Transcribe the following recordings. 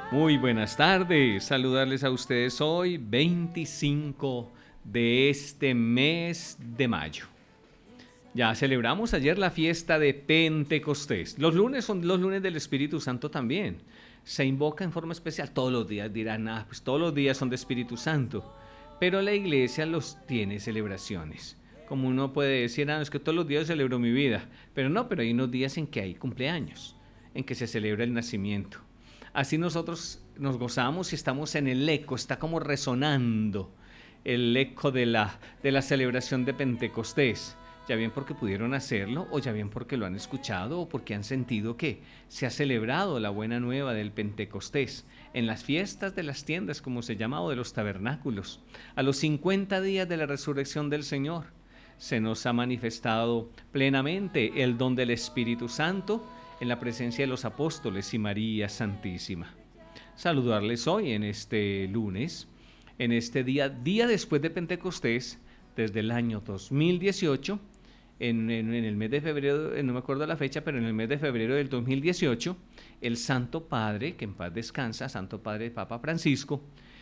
Muy buenas tardes, saludarles a ustedes hoy, 25 de este mes de mayo. Ya celebramos ayer la fiesta de Pentecostés. Los lunes son los lunes del Espíritu Santo también. Se invoca en forma especial. Todos los días dirán, pues todos los días son de Espíritu Santo. Pero la iglesia los tiene celebraciones. Como uno puede decir, es que todos los días celebro mi vida. Pero no, pero hay unos días en que hay cumpleaños, en que se celebra el nacimiento. Así nosotros nos gozamos y estamos en el eco, está como resonando el eco de la celebración de Pentecostés. Ya bien porque pudieron hacerlo, o ya bien porque lo han escuchado, o porque han sentido que se ha celebrado la buena nueva del Pentecostés en las fiestas de las tiendas, como se llama, o de los tabernáculos. A los 50 días de la resurrección del Señor, se nos ha manifestado plenamente el don del Espíritu Santo en la presencia de los apóstoles y María Santísima. Saludarles hoy en este lunes, en este día después de Pentecostés, desde el año 2018, en el mes de febrero, no me acuerdo la fecha, pero en el mes de febrero del 2018, el Santo Padre, que en paz descansa, Santo Padre Papa Francisco,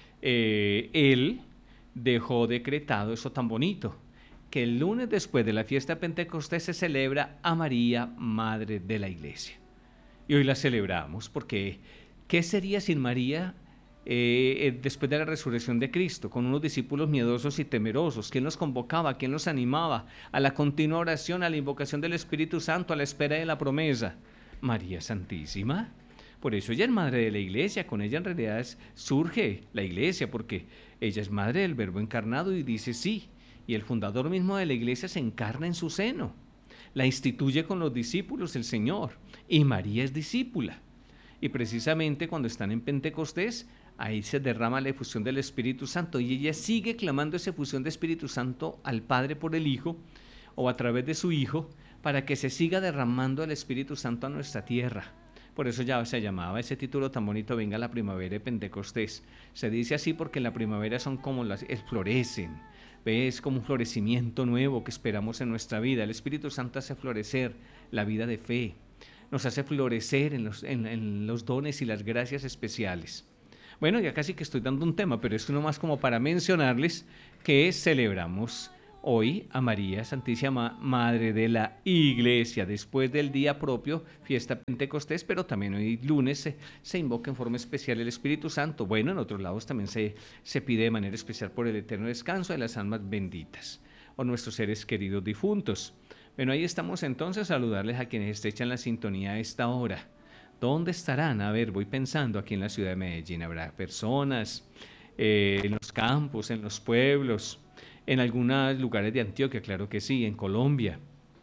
él dejó decretado eso tan bonito, que el lunes después de la fiesta de Pentecostés se celebra a María, Madre de la Iglesia. Y hoy la celebramos porque ¿qué sería sin María después de la resurrección de Cristo? Con unos discípulos miedosos y temerosos. ¿Quién los convocaba? ¿Quién los animaba a la continua oración, a la invocación del Espíritu Santo, a la espera de la promesa? María Santísima. Por eso ella es Madre de la Iglesia. Con ella en realidad surge la Iglesia, porque ella es Madre del Verbo encarnado y dice sí. Y el fundador mismo de la Iglesia se encarna en su seno. La instituye con los discípulos el Señor. Y María es discípula. Y precisamente cuando están en Pentecostés, ahí se derrama la efusión del Espíritu Santo. Y ella sigue clamando esa efusión de Espíritu Santo al Padre por el Hijo, o a través de su Hijo, para que se siga derramando el Espíritu Santo a nuestra tierra. Por eso ya se llamaba ese título tan bonito, Venga la primavera de Pentecostés. Se dice así porque en la primavera son como florecen. Es como un florecimiento nuevo que esperamos en nuestra vida. El Espíritu Santo hace florecer la vida de fe. Nos hace florecer en los dones y las gracias especiales. Bueno, ya casi que estoy dando un tema, pero es uno más como para mencionarles que celebramos hoy a María Santísima, Madre de la Iglesia, después del día propio, fiesta Pentecostés, pero también hoy lunes se invoca en forma especial el Espíritu Santo. Bueno, en otros lados también se pide de manera especial por el eterno descanso de las almas benditas o nuestros seres queridos difuntos. Bueno, ahí estamos entonces, saludarles a quienes estrechan la sintonía a esta hora. ¿Dónde estarán? A ver, voy pensando aquí en la ciudad de Medellín. Habrá personas en los campos, en los pueblos, en algunos lugares de Antioquia, claro que sí, en Colombia.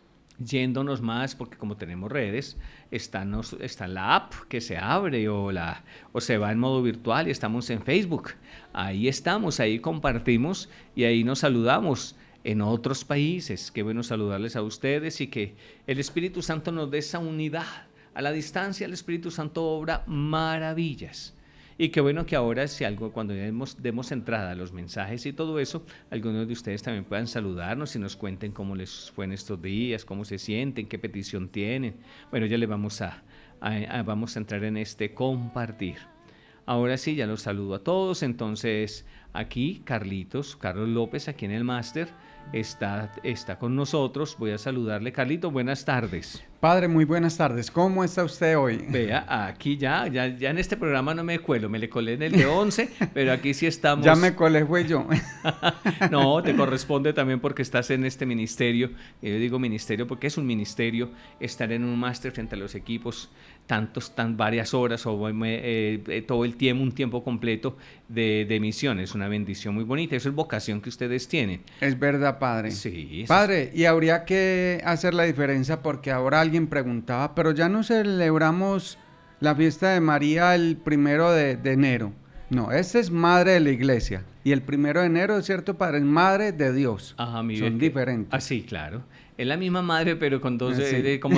Yéndonos más, porque como tenemos redes, está la app que se abre o se va en modo virtual y estamos en Facebook. Ahí estamos, ahí compartimos y ahí nos saludamos. En otros países, qué bueno saludarles a ustedes y que el Espíritu Santo nos dé esa unidad. A la distancia el Espíritu Santo obra maravillas. Y qué bueno que ahora, cuando demos entrada a los mensajes y todo eso, algunos de ustedes también puedan saludarnos y nos cuenten cómo les fue en estos días, cómo se sienten, qué petición tienen. Bueno, ya les vamos a entrar en este compartir. Ahora sí, ya los saludo a todos. Entonces, aquí Carlos López, aquí en el máster, está con nosotros. Voy a saludarle. Carlito, buenas tardes. Padre, muy buenas tardes. ¿Cómo está usted hoy? Vea, aquí ya en este programa no me cuelo, me le colé en el de 11, pero aquí sí estamos. Ya me colé, fue yo. No, te corresponde también porque estás en este ministerio. Yo digo ministerio porque es un ministerio, estar en un máster frente a los equipos, varias horas o todo el tiempo, un tiempo completo de misión. Es una bendición muy bonita. Eso es vocación que ustedes tienen. Es verdad, Padre. Sí. Padre, y habría que hacer la diferencia porque ahora alguien preguntaba, pero ya no celebramos la fiesta de María el 1 de enero. No, esta es Madre de la Iglesia. Y el 1 de enero, es cierto, Padre, es Madre de Dios. Ajá, son diferentes. Ah, sí, claro. Es la misma madre, pero con dos, sí. como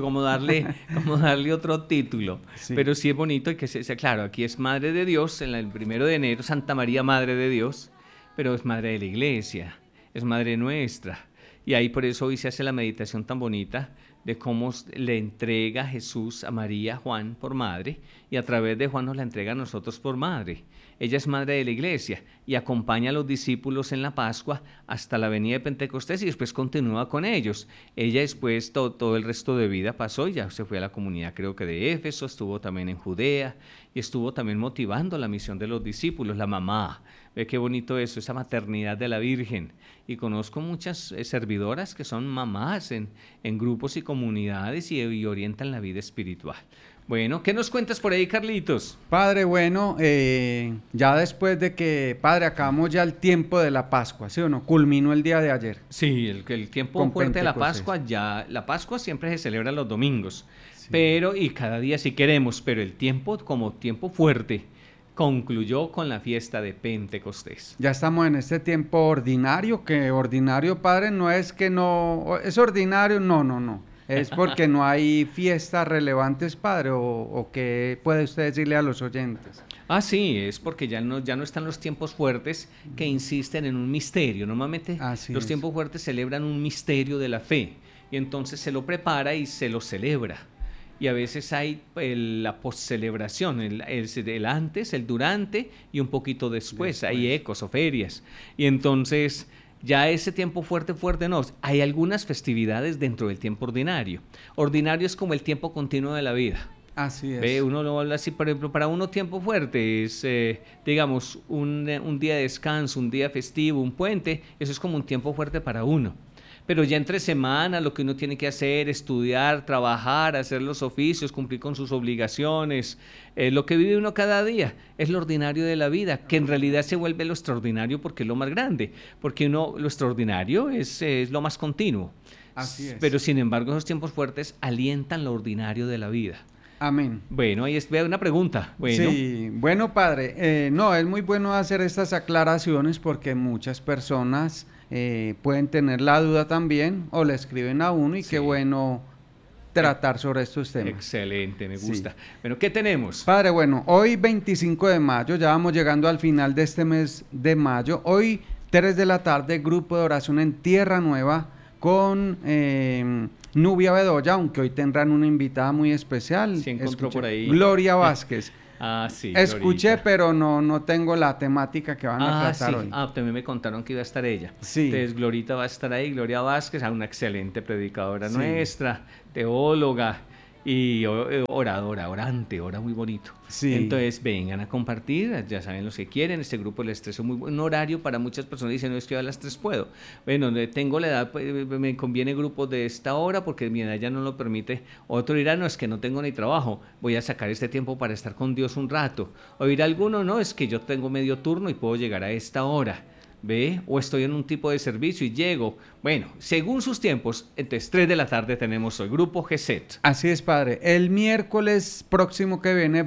darle otro título. Sí. Pero sí es bonito y que claro, aquí es Madre de Dios, en el 1 de enero, Santa María, Madre de Dios, pero es Madre de la Iglesia, es Madre nuestra. Y ahí por eso hoy se hace la meditación tan bonita de cómo le entrega Jesús a María, a Juan por madre, y a través de Juan nos la entrega a nosotros por madre. Ella es madre de la iglesia y acompaña a los discípulos en la Pascua hasta la venida de Pentecostés y después continúa con ellos. Ella después todo el resto de vida pasó y ya se fue a la comunidad, creo que de Éfeso, estuvo también en Judea y estuvo también motivando la misión de los discípulos, la mamá. Ve qué bonito eso, esa maternidad de la Virgen. Y conozco muchas servidoras que son mamás en grupos y comunidades y orientan la vida espiritual. Bueno, ¿qué nos cuentas por ahí, Carlitos? Padre, bueno, ya después de que, Padre, acabamos ya el tiempo de la Pascua, ¿sí o no? Culminó el día de ayer. Sí, el tiempo Con fuerte de la Pentecostés. Pascua, la Pascua siempre se celebra los domingos, Sí. pero, y cada día si queremos, pero el tiempo como tiempo fuerte concluyó con la fiesta de Pentecostés. Ya estamos en este tiempo ordinario, que ordinario, Padre, no es que no, es ordinario, no. Es porque no hay fiestas relevantes, Padre, o qué puede usted decirle a los oyentes. Ah, sí, es porque ya no están los tiempos fuertes que insisten en un misterio. Normalmente Así los es. tiempos fuertes celebran un misterio de la fe y entonces se lo prepara y se lo celebra. Y a veces hay la postcelebración, el antes, el durante y un poquito después. Hay ecos o ferias. Y entonces ya ese tiempo fuerte no. Hay algunas festividades dentro del tiempo ordinario. Ordinario es como el tiempo continuo de la vida. Así es. Ve, uno lo habla así, por ejemplo, para uno tiempo fuerte es, digamos, un día de descanso, un día festivo, un puente, eso es como un tiempo fuerte para uno. Pero ya entre semana lo que uno tiene que hacer, estudiar, trabajar, hacer los oficios, cumplir con sus obligaciones, lo que vive uno cada día, es lo ordinario de la vida, que en realidad se vuelve lo extraordinario porque es lo más grande, porque lo extraordinario es lo más continuo. Así es. Pero sin embargo esos tiempos fuertes alientan lo ordinario de la vida. Amén. Bueno, ahí vea una pregunta. Bueno. Sí, bueno, Padre, no, es muy bueno hacer estas aclaraciones porque muchas personas pueden tener la duda también o le escriben a uno y Sí. qué bueno tratar sobre estos temas. Excelente, me Sí. gusta. Bueno, ¿qué tenemos? Padre, bueno, hoy 25 de mayo, ya vamos llegando al final de este mes de mayo. Hoy, 3 de la tarde, grupo de oración en Tierra Nueva con Nubia Bedoya, aunque hoy tendrán una invitada muy especial. Sí, encontró por ahí. Gloria Vázquez. Ah, sí. Escuché, Glorita. pero no tengo la temática que van a tratar sí. hoy. También me contaron que iba a estar ella. Sí. Entonces, Glorita va a estar ahí, Gloria Vázquez, una excelente predicadora Sí. nuestra, teóloga y oradora, orante, ora muy bonito. Sí. Entonces, vengan a compartir, ya saben los que quieren, este grupo les estreso muy buen horario para muchas personas, dicen, no, es que yo a las 3 puedo. Bueno, tengo la edad, pues, me conviene grupos de esta hora porque mi edad ya no lo permite. Otro dirá, no, es que no tengo ni trabajo, voy a sacar este tiempo para estar con Dios un rato. O dirá alguno, no, es que yo tengo medio turno y puedo llegar a esta hora. ¿Ve? O estoy en un tipo de servicio y llego. Bueno, según sus tiempos, entonces 3 de la tarde tenemos el grupo GESET. Así es, Padre. El miércoles próximo que viene,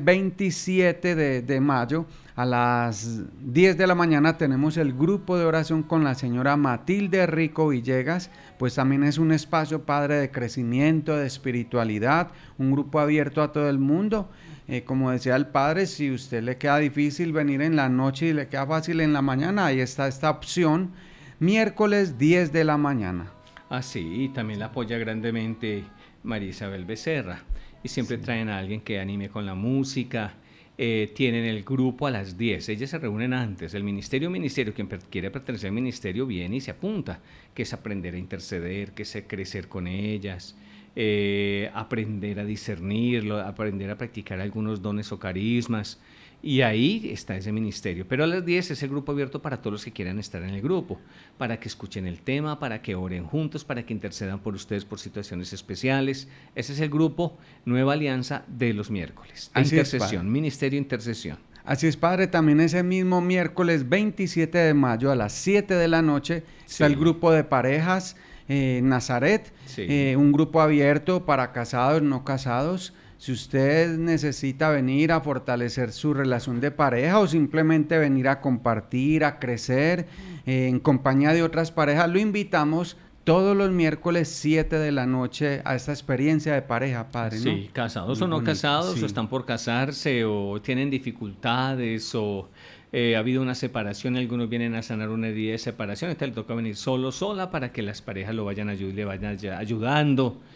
27 de mayo, a las 10 de la mañana tenemos el grupo de oración con la señora Matilde Rico Villegas. Pues también es un espacio, Padre, de crecimiento, de espiritualidad, un grupo abierto a todo el mundo. Como decía el Padre, si usted le queda difícil venir en la noche y le queda fácil en la mañana, ahí está esta opción, miércoles 10 de la mañana. Ah, sí, y también la apoya grandemente María Isabel Becerra. Y siempre traen a alguien que anime con la música. Tienen el grupo a las 10. Ellas se reúnen antes. El ministerio, quien quiere pertenecer al ministerio viene y se apunta, que es aprender a interceder, que es crecer con ellas. Aprender a discernirlo, aprender a practicar algunos dones o carismas, y ahí está ese ministerio. Pero a las 10 es el grupo abierto para todos los que quieran estar en el grupo, para que escuchen el tema, para que oren juntos, para que intercedan por ustedes por situaciones especiales. Ese es el grupo Nueva Alianza de los miércoles, de Así es, intercesión, Padre. ministerio intercesión. Así es, Padre, también ese mismo miércoles 27 de mayo a las 7 de la noche está Sí. el grupo de parejas Nazaret, Sí. un grupo abierto para casados, no casados. Si usted necesita venir a fortalecer su relación de pareja o simplemente venir a compartir, a crecer en compañía de otras parejas, lo invitamos todos los miércoles 7 de la noche a esta experiencia de pareja, Padre, ¿no? Sí, casados Muy o no bonito, casados, sí. o están por casarse, o tienen dificultades, o ha habido una separación, algunos vienen a sanar una herida de separación, entonces le toca venir solo, sola, para que las parejas lo vayan ayudando.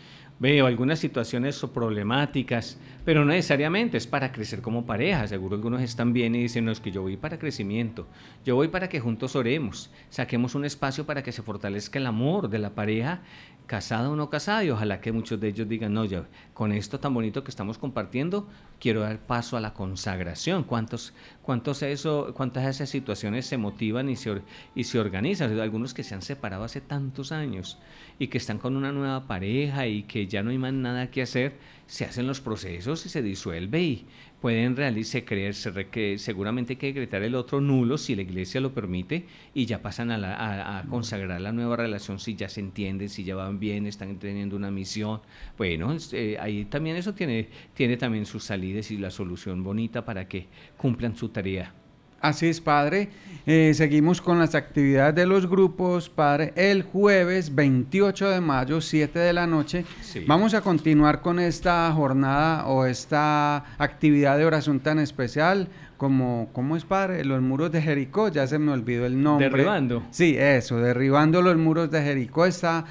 veo algunas situaciones o problemáticas, pero no necesariamente es para crecer como pareja. Seguro algunos están bien y dicen, no, es que yo voy para crecimiento, yo voy para que juntos oremos, saquemos un espacio para que se fortalezca el amor de la pareja, casada o no casada, y ojalá que muchos de ellos digan, no, ya con esto tan bonito que estamos compartiendo, quiero dar paso a la consagración. ¿Cuántas de esas situaciones se motivan y se organizan? Algunos que se han separado hace tantos años y que están con una nueva pareja y que ya no hay más nada que hacer, se hacen los procesos y se disuelve y pueden creerse que seguramente hay que decretar el otro nulo si la iglesia lo permite y ya pasan a consagrar la nueva relación si ya se entienden, si ya van bien, están teniendo una misión. Bueno, ahí también eso tiene también sus salidas y la solución bonita para que cumplan su tarea. Así es, padre. Seguimos con las actividades de los grupos, padre. El jueves 28 de mayo, 7 de la noche, sí, vamos a continuar con esta jornada o esta actividad de oración tan especial como, ¿cómo es, padre? Los muros de Jericó, ya se me olvidó el nombre. Derribando. Sí, eso, derribando los muros de Jericó. Esta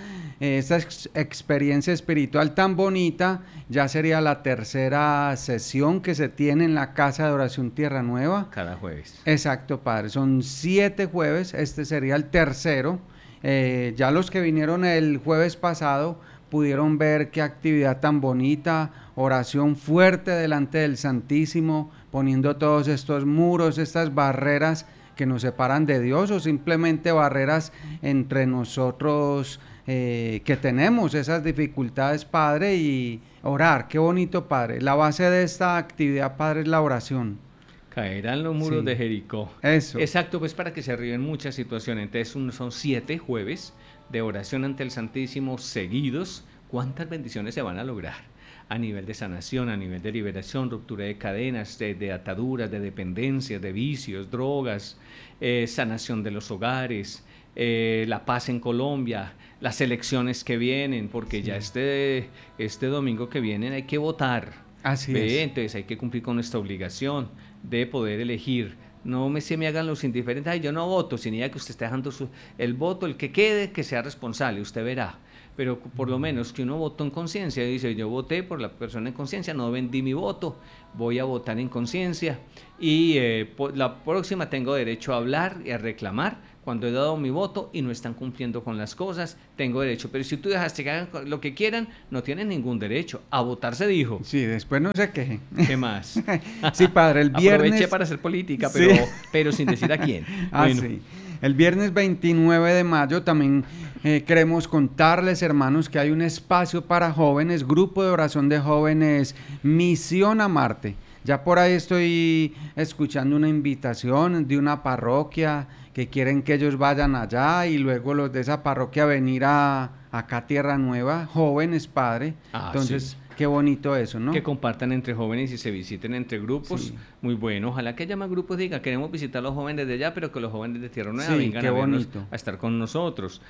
experiencia espiritual tan bonita, ya sería la tercera sesión que se tiene en la Casa de Oración Tierra Nueva. Cada jueves. Exacto, padre. Son 7 jueves, este sería el tercero. Ya los que vinieron el jueves pasado pudieron ver qué actividad tan bonita, oración fuerte delante del Santísimo, poniendo todos estos muros, estas barreras que nos separan de Dios o simplemente barreras entre nosotros que tenemos esas dificultades, padre, y orar. Qué bonito, padre. La base de esta actividad, padre, es la oración. Caerán los muros, sí, de Jericó. Eso. Exacto, pues para que se arriben muchas situaciones. Entonces son 7 jueves de oración ante el Santísimo seguidos. ¿Cuántas bendiciones se van a lograr? A nivel de sanación, a nivel de liberación, ruptura de cadenas, de ataduras, de dependencias, de vicios, drogas, sanación de los hogares, la paz en Colombia, las elecciones que vienen, porque sí, ya este domingo que vienen hay que votar. Así es. Entonces hay que cumplir con nuestra obligación de poder elegir. No se me hagan los indiferentes, ay, yo no voto, sino ya que usted está dejando el voto, el que quede, que sea responsable, usted verá. Pero por lo menos que uno votó en conciencia, dice, yo voté por la persona en conciencia, no vendí mi voto, voy a votar en conciencia y la próxima tengo derecho a hablar y a reclamar cuando he dado mi voto y no están cumpliendo con las cosas, tengo derecho. Pero si tú dejaste que hagan lo que quieran, no tienen ningún derecho. A votar se dijo. Sí, después no se queje. ¿Qué más? Sí, padre, el viernes... Aproveché para hacer política, sí, pero sin decir a quién. Bueno. Sí. El viernes 29 de mayo también queremos contarles, hermanos, que hay un espacio para jóvenes, grupo de oración de jóvenes, Misión a Marte. Ya por ahí estoy escuchando una invitación de una parroquia que quieren que ellos vayan allá y luego los de esa parroquia venir acá a Tierra Nueva, jóvenes, padre. Entonces, sí, qué bonito eso, ¿no? Que compartan entre jóvenes y se visiten entre grupos. Sí. Muy bueno. Ojalá que haya más grupos, diga, queremos visitar a los jóvenes de allá, pero que los jóvenes de Tierra Nueva, sí, vengan a estar con nosotros.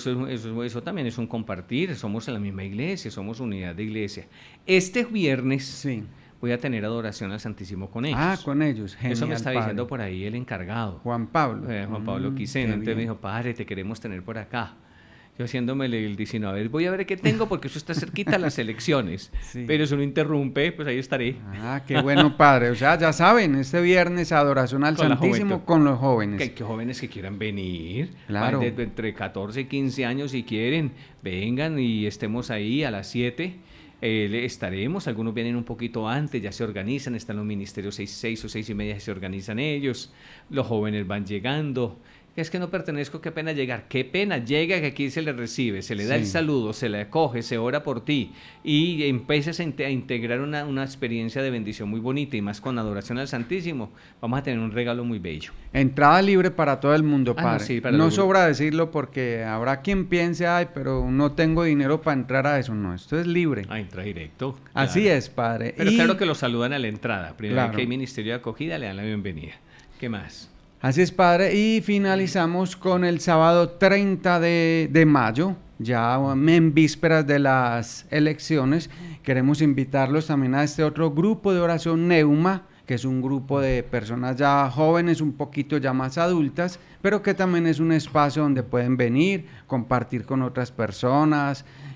Eso también es un compartir. Somos en la misma iglesia, somos unidad de iglesia. Este viernes... Sí. Voy a tener adoración al Santísimo con ellos. Con ellos, genial. Eso me está diciendo por ahí el encargado. Juan Pablo. Juan Pablo Quiseno. Entonces me dijo, padre, te queremos tener por acá. Yo haciéndome el 19, voy a ver qué tengo porque eso está cerquita a las elecciones. Sí. Pero eso no interrumpe, pues ahí estaré. Qué bueno, padre. O sea, ya saben, este viernes adoración al Santísimo con los jóvenes. Que jóvenes que quieran venir. Claro. Entre 14 y 15 años si quieren, vengan y estemos ahí a las 7. Estaremos, algunos vienen un poquito antes, ya se organizan, están los ministerios 6 o 6:30, se organizan ellos, los jóvenes van llegando. Es que no pertenezco, qué pena llegar, qué pena, llega que aquí se le recibe, se le da el saludo, se le acoge, se ora por ti y empiezas a integrar una experiencia de bendición muy bonita y más con adoración al Santísimo, vamos a tener un regalo muy bello. Entrada libre para todo el mundo, padre. No, sí, no sobra decirlo porque habrá quien piense, pero no tengo dinero para entrar a eso, no, esto es libre. Entra directo. Claro. Así es, padre. Pero claro que lo saludan a la entrada, primero que hay ministerio de acogida, le dan la bienvenida. ¿Qué más? Así es, padre, y finalizamos con el sábado 30 de mayo, ya en vísperas de las elecciones. Queremos invitarlos también a este otro grupo de oración Neuma, que es un grupo de personas ya jóvenes, un poquito ya más adultas, pero que también es un espacio donde pueden venir, compartir con otras personas,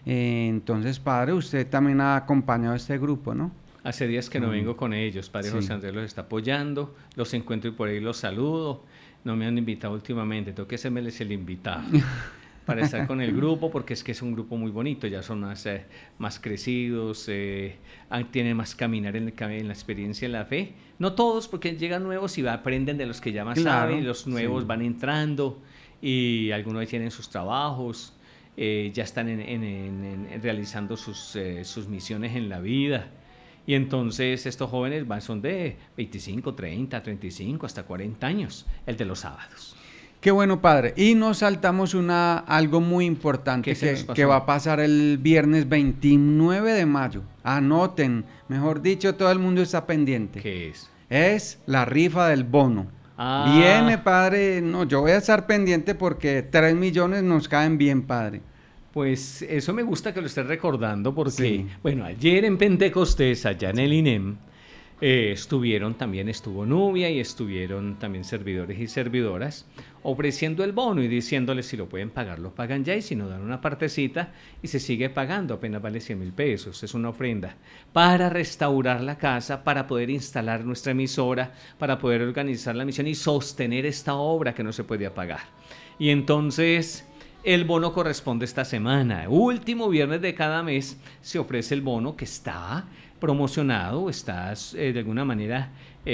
Entonces, padre, usted también ha acompañado a este grupo, ¿no? Hace días que no vengo con ellos, padre Sí. José Andrés los está apoyando, los encuentro y por ahí los saludo. No me han invitado últimamente, tengo que serles el invitado para estar con el grupo, porque es que es un grupo muy bonito, ya son más crecidos, tienen más caminar en la experiencia, en la fe. No todos, porque llegan nuevos y aprenden de los que ya más Claro, saben, los nuevos sí. van entrando y algunos tienen sus trabajos, ya están realizando sus misiones en la vida. Y entonces estos jóvenes son de 25, 30, 35, hasta 40 años, el de los sábados. Qué bueno, padre. Y nos saltamos algo muy ¿Qué importante se nos pasó? que va a pasar el viernes 29 de mayo. Anoten, mejor dicho, todo el mundo está pendiente. ¿Qué es? Es la rifa del bono. Ah. Viene, padre. No, yo voy a estar pendiente porque 3 millones nos caen bien, padre. Pues eso me gusta que lo estés recordando porque, Sí. bueno, ayer en Pentecostés, allá en el INEM, estuvo Nubia y estuvieron también servidores y servidoras ofreciendo el bono y diciéndoles si lo pueden pagar, lo pagan ya y si no dan una partecita y se sigue pagando, apenas vale 100,000 pesos, es una ofrenda para restaurar la casa, para poder instalar nuestra emisora, para poder organizar la misión y sostener esta obra que no se podía pagar. Y entonces el bono corresponde esta semana, último viernes de cada mes se ofrece el bono que está promocionado, está de alguna manera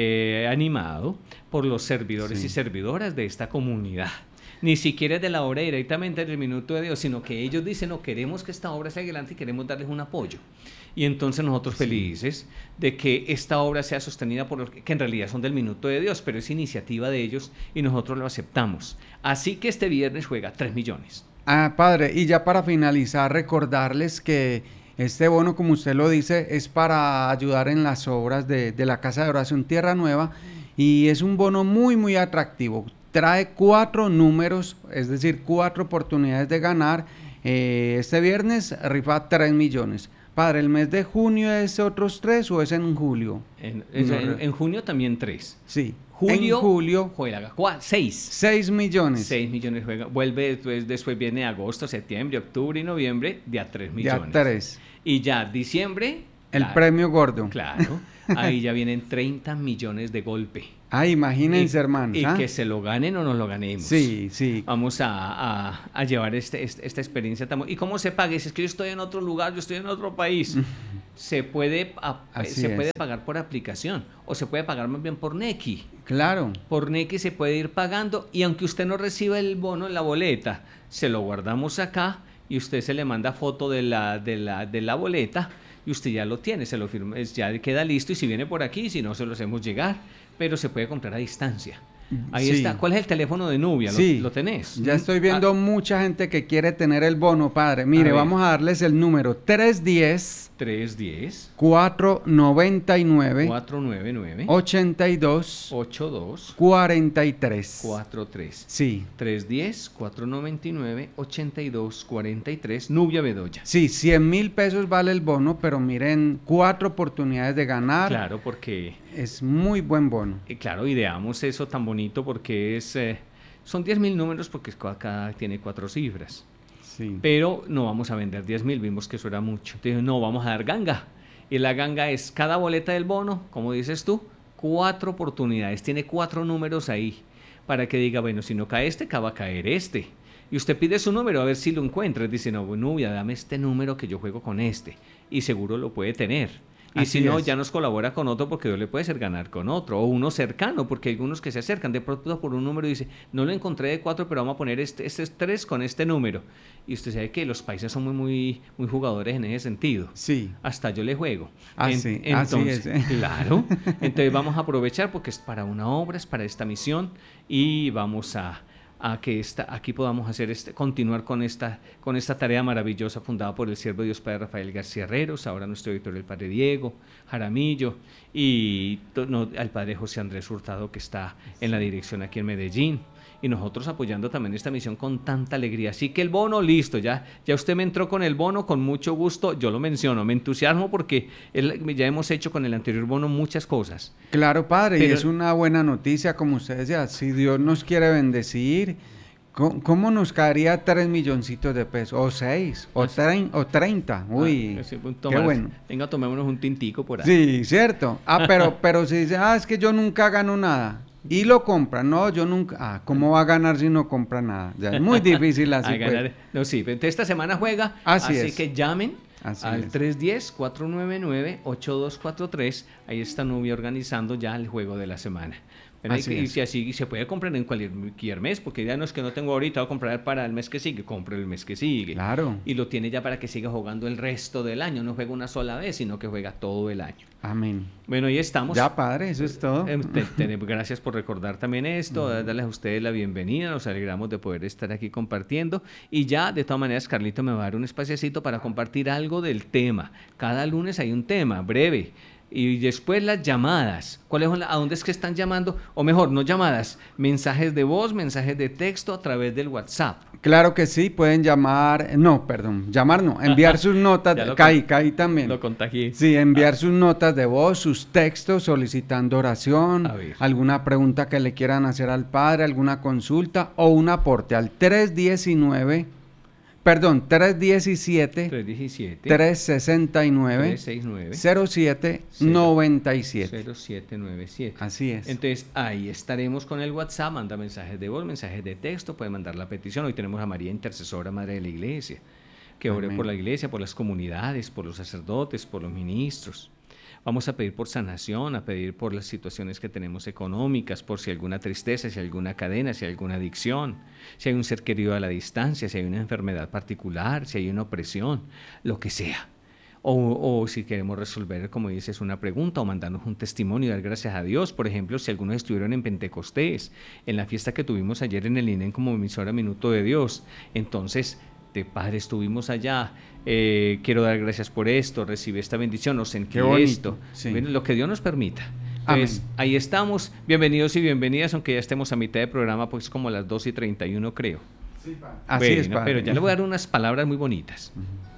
animado por los servidores Sí. y servidoras de esta comunidad. Ni siquiera es de la obra directamente del Minuto de Dios, sino que ellos dicen, no, queremos que esta obra sea adelante y queremos darles un apoyo. Y entonces nosotros felices de que esta obra sea sostenida por los que en realidad son del Minuto de Dios, pero es iniciativa de ellos y nosotros lo aceptamos. Así que este viernes juega 3 millones. Ah, padre, y ya para finalizar, recordarles que este bono, como usted lo dice, es para ayudar en las obras de la Casa de Oración Tierra Nueva y es un bono muy, muy atractivo. Trae 4 números, es decir, 4 oportunidades de ganar. Este viernes rifa 3 millones. Padre, ¿el mes de junio es otros 3 o es en julio? En junio también 3. Sí. Julio, en julio juega 6. 6 millones. 6 millones juega. Vuelve después viene agosto, septiembre, octubre y noviembre de a 3 millones. De a 3. Y ya diciembre. El premio gordo. Claro. Ahí ya vienen 30 millones de golpe. Ah, imagínense, hermanos. Y que se lo ganen o nos lo ganemos. Sí, sí. Vamos a llevar esta experiencia. ¿Y cómo se paga? Si es que yo estoy en otro lugar, yo estoy en otro país. Se puede pagar por aplicación o se puede pagar más bien por Nequi. Claro. Por Nequi se puede ir pagando y aunque usted no reciba el bono en la boleta, se lo guardamos acá y usted se le manda foto de la boleta y usted ya lo tiene, se lo firma, ya queda listo y si viene por aquí, si no se lo hacemos llegar, pero se puede comprar a distancia. Ahí Sí. está. ¿Cuál es el teléfono de Nubia? Sí. ¿Lo tenés? Ya estoy viendo mucha gente que quiere tener el bono, padre. Mire, vamos a darles el número 310 310 499 499 82 82 43. 43. Sí. 310 499 82 43. Nubia Bedoya. Sí, 100,000 pesos vale el bono, pero miren, 4 oportunidades de ganar. Claro, porque Es muy buen bono. claro, ideamos eso tan bonito porque son 10,000 números porque cada tiene 4 cifras. Sí. Pero no vamos a vender 10,000, vimos que eso era mucho. Entonces, no, vamos a dar ganga. Y la ganga es cada boleta del bono, como dices tú, 4 oportunidades. Tiene 4 números ahí para que diga, bueno, si no cae este, acá va a caer este. Y usted pide su número a ver si lo encuentra. Dice, no, bueno, ya dame este número que yo juego con este. Y seguro lo puede tener. Y Así si no, es. ya nos colabora con otro porque Dios le puede hacer ganar con otro. O uno cercano, porque hay algunos que se acercan de pronto por un número y dice, no lo encontré de 4, pero vamos a poner este es 3 con este número. Y usted sabe que los países son muy jugadores en ese sentido. Sí. Hasta yo le juego. Así Entonces, es. claro. Entonces vamos a aprovechar porque es para una obra, es para esta misión y vamos a que aquí podamos hacer continuar con esta tarea maravillosa fundada por el siervo de Dios Padre Rafael García Herreros, ahora nuestro editor el Padre Diego Jaramillo y al Padre José Andrés Hurtado que está en la dirección aquí en Medellín y nosotros apoyando también esta misión con tanta alegría. Así que el bono, listo, ya usted me entró con el bono, con mucho gusto, yo lo menciono, me entusiasmo porque ya hemos hecho con el anterior bono muchas cosas. Claro, padre, Pero y es una buena noticia, como usted decía, si Dios nos quiere bendecir ¿Cómo nos caería 3 milloncitos de pesos? O 6, o 30. Uy, qué bueno. Venga, tomémonos un tintico por ahí. Sí, cierto. Pero si dice, es que yo nunca gano nada. Y lo compra. No, yo nunca. ¿Cómo va a ganar si no compra nada? Ya es muy difícil así. Pues. No, sí, pero esta semana juega. Así que llamen al 310-499-8243. Ahí está Nubia organizando ya el juego de la semana. Y si se puede comprar en cualquier mes, porque ya no es que no tengo ahorita, voy a comprar para el mes que sigue, compre el mes que sigue. Claro. Y lo tiene ya para que siga jugando el resto del año, no juega una sola vez, sino que juega todo el año. Amén. Bueno, ahí estamos. Ya, padre, eso es todo. Gracias por recordar también esto, darles a ustedes la bienvenida, nos alegramos de poder estar aquí compartiendo. Y ya, de todas maneras, Carlito me va a dar un espaciecito para compartir algo del tema. Cada lunes hay un tema, breve. Y después las llamadas. ¿A dónde es que están llamando? O mejor, no llamadas, mensajes de voz, mensajes de texto a través del WhatsApp. Claro que sí, pueden llamar, enviar sus notas, caí también. Lo contagié. Sí, enviar sus notas de voz, sus textos solicitando oración, alguna pregunta que le quieran hacer al Padre, alguna consulta o un aporte al 317 369 0797. Así es. Entonces ahí estaremos con el WhatsApp, manda mensajes de voz, mensajes de texto, puede mandar la petición. Hoy tenemos a María Intercesora, Madre de la Iglesia, que ore por la iglesia, por las comunidades, por los sacerdotes, por los ministros. Vamos a pedir por sanación, a pedir por las situaciones que tenemos económicas, por si hay alguna tristeza, si hay alguna cadena, si hay alguna adicción, si hay un ser querido a la distancia, si hay una enfermedad particular, si hay una opresión, lo que sea. O si queremos resolver, como dices, una pregunta o mandarnos un testimonio y dar gracias a Dios. Por ejemplo, si algunos estuvieron en Pentecostés, en la fiesta que tuvimos ayer en el INEM como emisora Minuto de Dios, entonces, Padre, estuvimos allá, quiero dar gracias por esto, recibe esta bendición, nos sentí esto, sí. Lo que Dios nos permita. Entonces, ahí estamos, bienvenidos y bienvenidas, aunque ya estemos a mitad de programa, pues como a las 2:31 creo. Sí, así es, padre. Pero ya le voy a dar unas palabras muy bonitas.